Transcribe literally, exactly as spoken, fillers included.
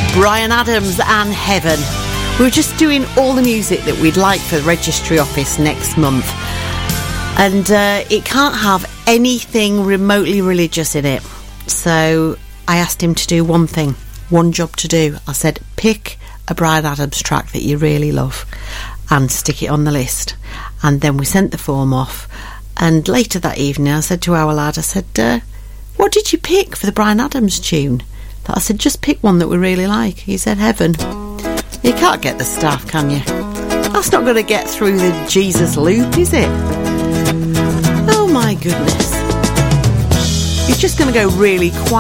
Bryan Adams and Heaven. We were just doing all the music that we'd like for the registry office next month. And uh, it can't have anything remotely religious in it. So I asked him to do one thing, one job to do. I said, pick a Bryan Adams track that you really love and stick it on the list. And then we sent the form off. And later that evening I said to our lad, I said, uh, what did you pick for the Bryan Adams tune? I said, just pick one that we really like. He said, Heaven. You can't get the staff, can you? That's not going to get through the Jesus loop, is it? Oh my goodness. It's just going to go really quiet.